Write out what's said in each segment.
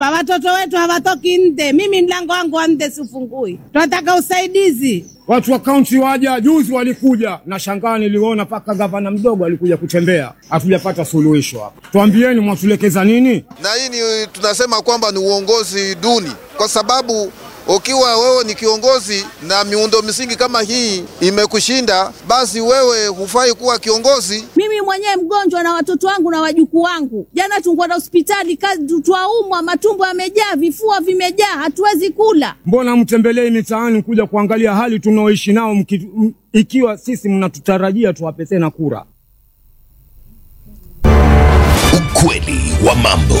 Watoto wetu hawatoki nje. Mimi mlango wangu wa nje sifungui. Tunataka usaidizi. Watu wa kaunti waja juzi walikuja na shangaa niliona paka gavana mdogo alikuja kutembea. Hatujapata suluhisho hapa. Tuambieni mwatulekeza nini? Na hii tunasema kwamba ni uongozi duni, kwa sababu ukiwa wewe ni kiongozi na miundo misingi kama hii imekushinda, basi wewe hufai kuwa kiongozi. Mimi mwenyewe mgonjwa na watoto wangu na wajukuu wangu. Jana tungekwenda hospitali, kazi twaumwa, matumbo yamejaa, vifua vimejaa, hatuwezi kula. Mbona mtembelee mitaani kuja kuangalia hali tunaoishi nao ikiwa sisi mnatutarajia tuwape tena kura? Ukweli wa mambo.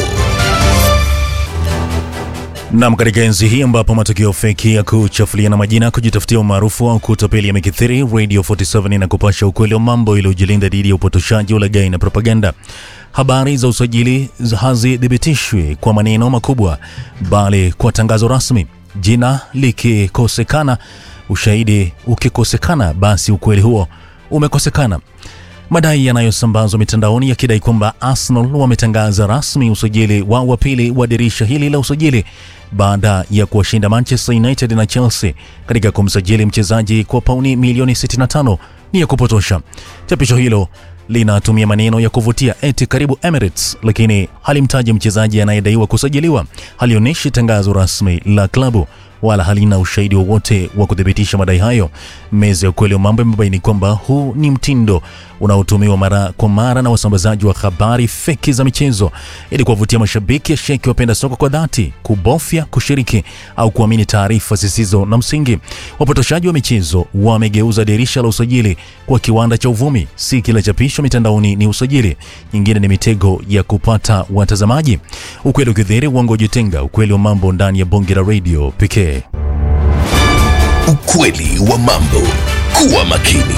Na katika enzi hii ambapo matukio feki ya kuchafuliana majina, kujitafutia umaarufu au kutapeli yamekithiri, Radio 47 inakupasha ukweli wa mambo ili ujilinda dhidi ya upotoshaji, ulaghai na propaganda. Habari za usajili hazithibitishwi kwa maneno makubwa, bali kwa tangazo rasmi. Jina likikosekana, ushahidi ukikosekana, basi ukweli huo umekosekana. Madai yanayosambazwa mitandaoni yakidai kwamba Arsenal wametangaza rasmi usajili wa pili wa dirisha hili la usajili baada ya kuwashinda Manchester United na Chelsea katika kumsajili mchezaji kwa pauni milioni 65 ni ya kupotosha. Chapisho hilo linatumia maneno ya kuvutia eti karibu Emirates, lakini halimtaji mchezaji anayedaiwa kusajiliwa. Halionyeshi tangazo rasmi la klabu wala halina ushahidi wowote wa kudhibitisha madai hayo. Meza ya ukweli wa mambo imebaini kwamba huu ni mtindo unaotumiwa mara kwa mara na wasambazaji wa habari feki za michezo ili kuwavutia mashabiki ya sheki wapenda soka kwa dhati kubofya, kushiriki au kuamini taarifa zisizo na msingi. Wapotoshaji wa michezo wamegeuza dirisha la usajili kwa kiwanda cha uvumi. Si kila chapisho mitandaoni ni usajili, nyingine ni mitego ya kupata watazamaji. Ukweli ukidhihiri, uongo jitenga. Ukweli wa mambo ndani ya Bonge la Radio pekee. Ukweli wa mambo. Kuwa makini.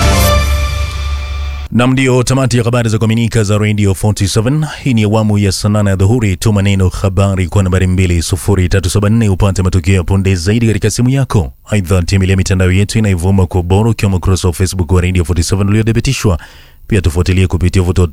Na ndio tamati ya habari za kuaminika za Radio 47. Hii ni awamu ya saa 8 ya dhuhuri. Tuma neno habari kwa nambari 20374 upate matukio ya punde zaidi katika simu yako. Aidha, tembelea mitandao yetu inayovuma kwa ubora ukiwemo ukurasa wa Facebook wa Radio 47 uliothibitishwa. Pia tufuatilie kupitia vuto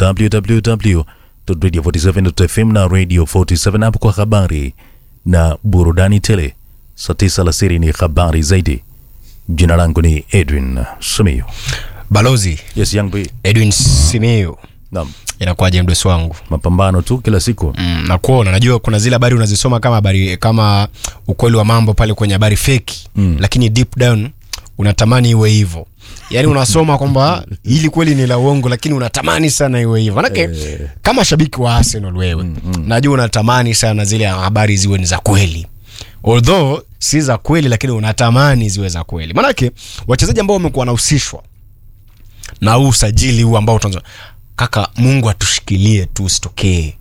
www.radio47.fm na Radio 47 app kwa habari na burudani tele. Saa 9 alasiri ni habari zaidi. Jina langu ni Edwin Simiyu. Balozi. Yes, young boy. Edwin Simiyu. Naam. Inakuwaje mdosi wangu? Mapambano tu kila siku. Na kuona najua kuna zile habari unazisoma kama habari kama ukweli wa mambo pale kwenye habari fake, lakini deep down unatamani iwe hivyo. Yaani unasoma kwamba hili kweli ni la uongo, lakini unatamani sana iwe hivyo. Manake kama shabiki wa Arsenal wewe, najua unatamani sana zile habari ziwe ni za kweli. Although si za kweli, lakini unatamani ziwe za kweli. Manake wachezaji ambao wamekuwa wanahusishwa na usajili huu ambao tunaanza, kaka, Mungu atushikilie tu usitokee.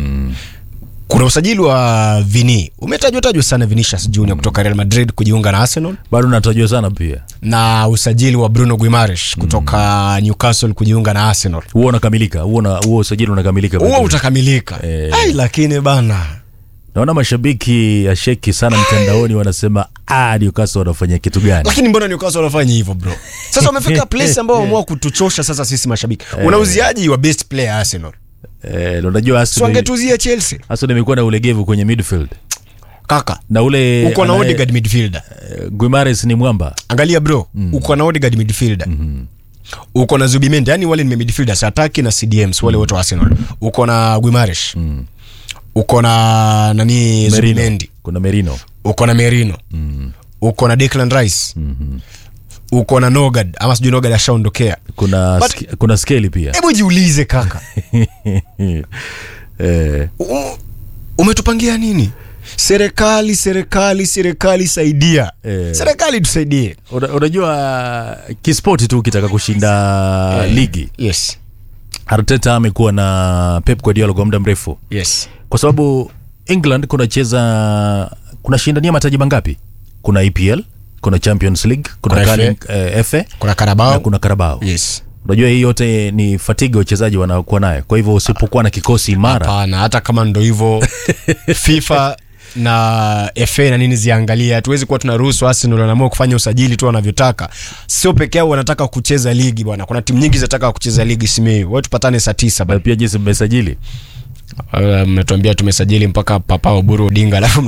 Kuna usajili wa Vini. Umetajwa sana Vinicius Junior kutoka Real Madrid kujiunga na Arsenal. Bado unatajwa sana pia. Na usajili wa Bruno Guimaraes kutoka Newcastle kujiunga na Arsenal. Huo unakamilika. Huo usajili unakamilika. Huo utakamilika. Lakini bana, naona mashabiki ya sheki sana mtandaoni wanasema Newcastle wanafanya kitu gani? Lakini mbona Newcastle wanafanya hivyo bro? Sasa wamefika place ambao wameamua kutuchosha sasa sisi mashabiki. Unauziaji wa best player Arsenal. Unajua Arsenal wangetuzia Chelsea. Arsenal imekuwa na ulegevu kwenye midfield. Kaka, na ule uko na Odegaard midfielder. Guimaraes ni mwamba. Angalia bro, uko na Odegaard midfielder. Uko na Zubimendi, yani wale ni midfielders ataki na CDMs wale wote wa Arsenal. Uko na Guimaraes. Uko na nani Zubimendi. Kuna Merino. Uko na Merino. Uko na Declan Rice. Uko na Nogard, ama sijui Nogard ashaondokea. Kuna Skelly pia. Hebu jiulize kaka. Umetupangia nini? Serikali saidia. Serikali tusaidie. Unajua kispoti tu ukitaka kushinda ligi. Yes. Arteta amekuwa na Pep Guardiola kwa muda mrefu. Yes. Kwa sababu England kuna shindania mataji mangapi? Kuna EPL, kuna Champions League, kuna FA, kuna Carabao, na kuna Carabao. Yes. Unajua hii yote ni fatigue wachezaji wanaokuwa nayo. Kwa hivyo usipokuwa na kikosi imara, hapana, hata kama ndio hivyo FIFA na FA na nini ziangalia, hatuwezi kuwa tunaruhusu Arsenal wanaamua kufanya usajili tu wanavyotaka. Sio peke yao wanataka kucheza ligi bwana. Kuna timu nyingi zinataka kucheza ligi Simiyu. Wewe tupatane saa 9 bwana. Pia jinsi mmesajili. Mmetuambia tumesajili mpaka Papa Oburu Odinga alafu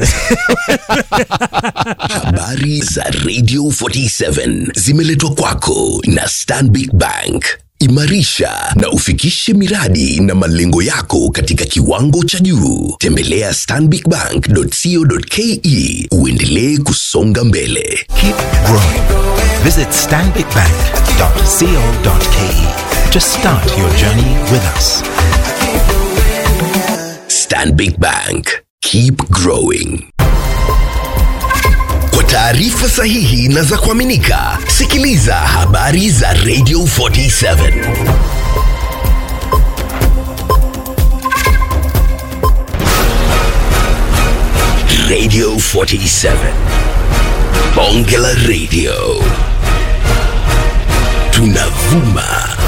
Habari za Radio 47 zimeletwa kwako na Stanbic Bank. Imarisha na ufikishe miradi na malengo yako katika kiwango cha juu. Tembelea stanbicbank.co.ke uendelee kusonga mbele. Keep growing. Visit stanbicbank.co.ke to start your journey with us. Stanbic Bank. Keep growing. Kwa taarifa sahihi na za kuaminika, sikiliza habari za Radio 47. Radio 47. Bonge la Radio. Tunavuma